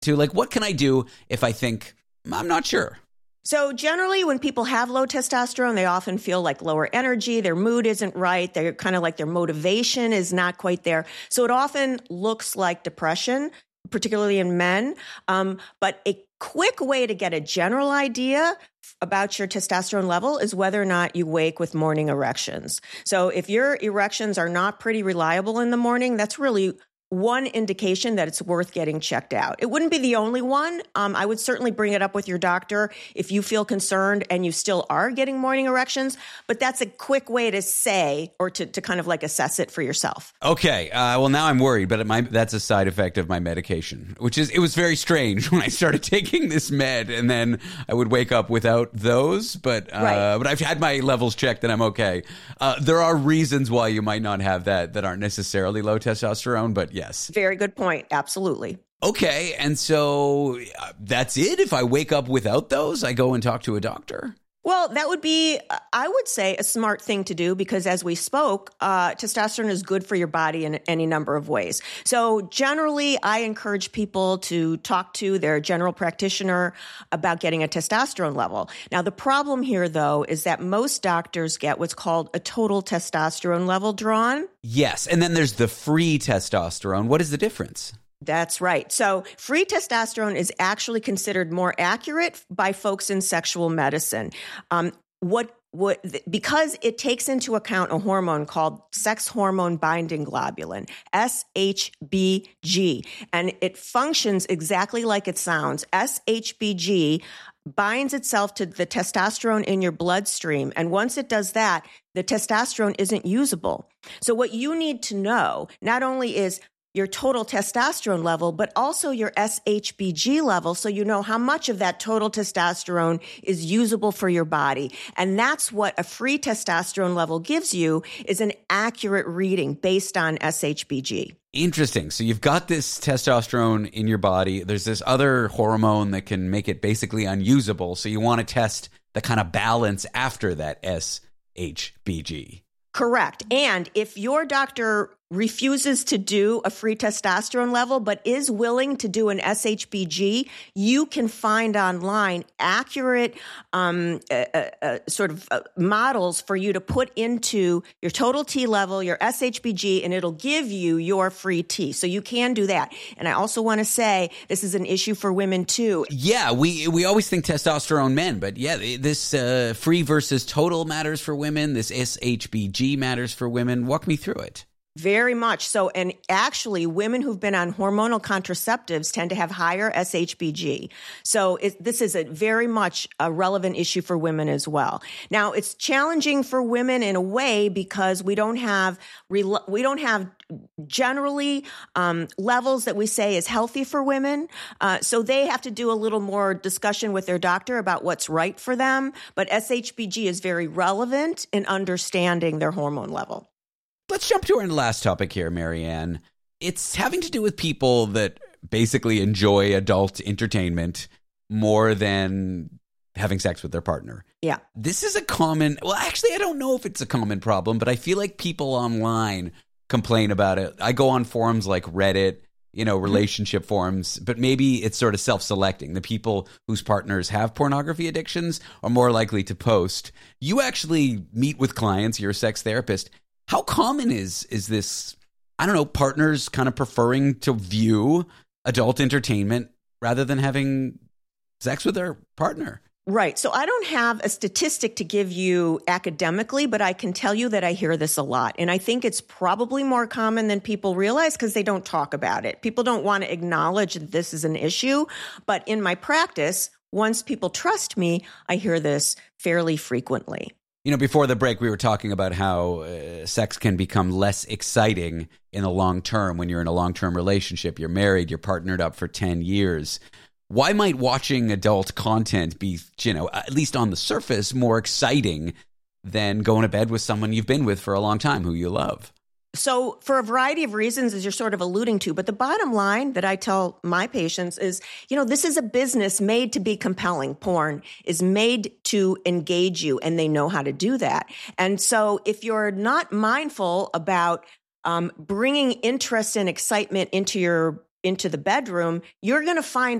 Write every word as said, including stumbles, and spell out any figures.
to like, what can I do if I think I'm not sure? So generally when people have low testosterone, they often feel like lower energy, their mood isn't right, they're kind of like their motivation is not quite there. So it often looks like depression, particularly in men. Um, but a quick way to get a general idea about your testosterone level is whether or not you wake with morning erections. So if your erections are not pretty reliable in the morning, that's really one indication that it's worth getting checked out. It wouldn't be the only one. Um, I would certainly bring it up with your doctor if you feel concerned and you still are getting morning erections, but that's a quick way to say or to, to kind of like assess it for yourself. Okay. Uh, well, now I'm worried, but my, that's a side effect of my medication, which is, it was very strange when I started taking this med and then I would wake up without those, but, uh, right. but I've had my levels checked and I'm okay. Uh, there are reasons why you might not have that that aren't necessarily low testosterone, but yeah. Yes. Very good point. Absolutely. Okay. And so uh, that's it. If I wake up without those, I go and talk to a doctor. Well, that would be, I would say, a smart thing to do because as we spoke, uh, testosterone is good for your body in any number of ways. So generally, I encourage people to talk to their general practitioner about getting a testosterone level. Now, the problem here, though, is that most doctors get what's called a total testosterone level drawn. Yes. And then there's the free testosterone. What is the difference? That's right. So free testosterone is actually considered more accurate by folks in sexual medicine. Um, what what because it takes into account a hormone called sex hormone binding globulin, S H B G, and it functions exactly like it sounds. S H B G binds itself to the testosterone in your bloodstream, and once it does that, the testosterone isn't usable. So what you need to know not only is your total testosterone level, but also your S H B G level, so you know how much of that total testosterone is usable for your body. And that's what a free testosterone level gives you, is an accurate reading based on S H B G. Interesting. So you've got this testosterone in your body. There's this other hormone that can make it basically unusable. So you want to test the kind of balance after that S H B G. Correct. And if your doctor refuses to do a free testosterone level, but is willing to do an S H B G, you can find online accurate um, uh, uh, sort of uh, models for you to put into your total T level, your S H B G, and it'll give you your free T. So you can do that. And I also want to say this is an issue for women too. Yeah, we we always think testosterone men, but yeah, this uh, free versus total matters for women. This S H B G matters for women. Walk me through it. Very much so. And actually, women who've been on hormonal contraceptives tend to have higher S H B G. So it, this is a very much a relevant issue for women as well. Now, it's challenging for women in a way because we don't have we don't have generally um, levels that we say is healthy for women. Uh, so they have to do a little more discussion with their doctor about what's right for them. But S H B G is very relevant in understanding their hormone level. Let's jump to our last topic here, Marianne. It's having to do with people that basically enjoy adult entertainment more than having sex with their partner. Yeah. This is a common, well, actually, I don't know if it's a common problem, but I feel like people online complain about it. I go on forums like Reddit, you know, relationship forums, but maybe it's sort of self-selecting. The people whose partners have pornography addictions are more likely to post. You actually meet with clients, you're a sex therapist. How common is is this, I don't know, partners kind of preferring to view adult entertainment rather than having sex with their partner? Right. So I don't have a statistic to give you academically, but I can tell you that I hear this a lot. And I think it's probably more common than people realize because they don't talk about it. People don't want to acknowledge that this is an issue. But in my practice, once people trust me, I hear this fairly frequently. You know, before the break, we were talking about how uh, sex can become less exciting in the long term when you're in a long-term relationship. You're married, you're partnered up for ten years. Why might watching adult content be, you know, at least on the surface, more exciting than going to bed with someone you've been with for a long time who you love? So for a variety of reasons, as you're sort of alluding to, but the bottom line that I tell my patients is, you know, this is a business made to be compelling. Porn is made to engage you, and they know how to do that. And so if you're not mindful about um, bringing interest and excitement into your into the bedroom, you're going to find